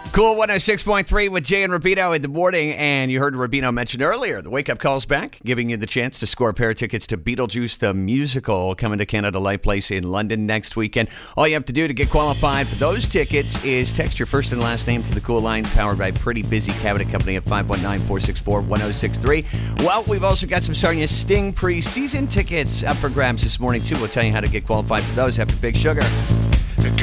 Cool 106.3 with Jay and Rubino in the morning. And you heard Rubino mention earlier, the Wake Up Call's back, giving you the chance to score a pair of tickets to Beetlejuice the Musical, coming to Canada Life Place in London next weekend. All you have to do to get qualified for those tickets is text your first and last name to the Cool Lines, powered by Pretty Busy Cabinet Company at 519-464-1063. Well, we've also got some Sarnia Sting preseason tickets up for grabs this morning, too. We'll tell you how to get qualified for those after Big Sugar.